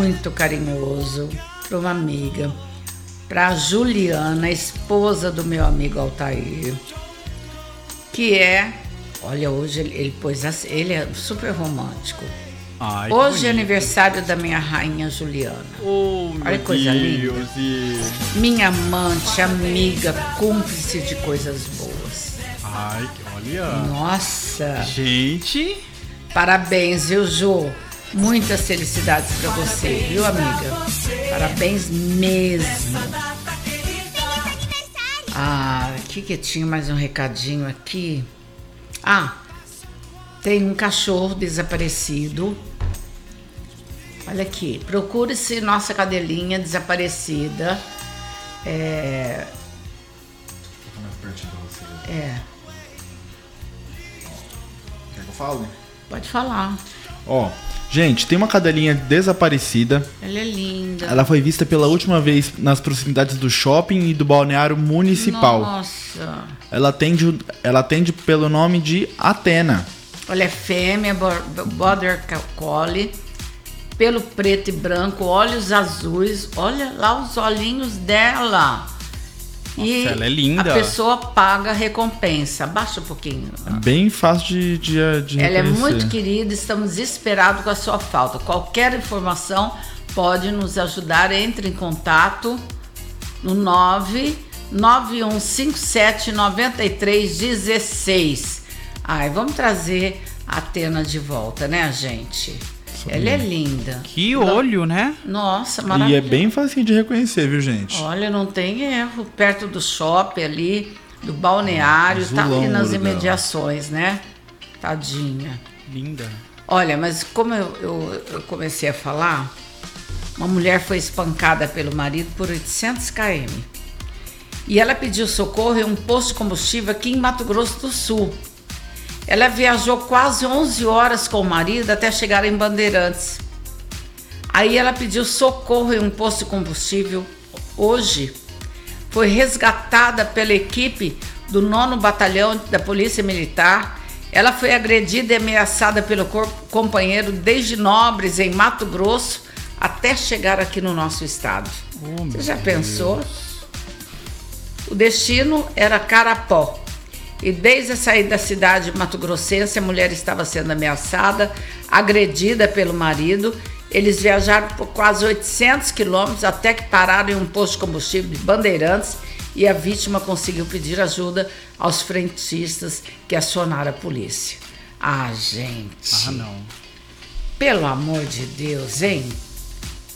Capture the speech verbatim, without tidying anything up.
muito carinhoso para uma amiga, para Juliana, esposa do meu amigo Altair, que é, olha, hoje ele, ele pôs assim, ele é super romântico. Ai, hoje é aniversário da minha rainha Juliana. Oh, olha que coisa Deus, linda. E... Minha amante, amiga, cúmplice de coisas boas. Ai, olha. Nossa. Gente. Parabéns, viu, Ju? Muitas felicidades pra você, viu, amiga? Parabéns mesmo. Ah, aqui que tinha mais um recadinho aqui. Ah, tem um cachorro desaparecido. Olha aqui, procure-se nossa cadelinha desaparecida. É... Vou mais pertinho pra você. É. Quer que eu fale? Pode falar. Ó, gente, tem uma cadelinha desaparecida. Ela é linda. Ela foi vista pela última vez nas proximidades do shopping e do balneário municipal. Nossa. Ela atende, ela atende pelo nome de Atena. Ela é fêmea, border collie, pelo preto e branco, olhos azuis. Olha lá os olhinhos dela. Nossa, e ela é linda. A pessoa paga a recompensa. Abaixa um pouquinho. É bem fácil de, de, de Ela é reconhecer. muito querida, estamos desesperados com a sua falta. Qualquer informação pode nos ajudar. Entre em contato no nove nove um cinco sete nove três um seis. Ai, vamos trazer a Atena de volta, né, gente? Sim. Ela é linda. Que olho, né? Nossa, E maravilhosa. é bem fácil de reconhecer, viu, gente? Olha, não tem erro. Perto do shopping ali, do balneário, Azulão, tá ali nas olho dela. imediações, né? Tadinha. Linda. Olha, mas como eu, eu, eu comecei a falar, uma mulher foi espancada pelo marido por oitocentos quilômetros. E ela pediu socorro em um posto de combustível aqui em Mato Grosso do Sul. Ela viajou quase onze horas com o marido até chegar em Bandeirantes. Aí ela pediu socorro em um posto de combustível. Hoje foi resgatada pela equipe do nono Batalhão da Polícia Militar. Ela foi agredida e ameaçada pelo companheiro desde Nobres, em Mato Grosso, até chegar aqui no nosso estado. Oh, Você já Deus. pensou? O destino era Carapó. E desde a saída da cidade mato-grossense, a mulher estava sendo ameaçada, agredida pelo marido. Eles viajaram por quase oitocentos quilômetros até que pararam em um posto de combustível de Bandeirantes e a vítima conseguiu pedir ajuda aos frentistas que acionaram a polícia. Ah, gente. Ah, não. Pelo amor de Deus, hein?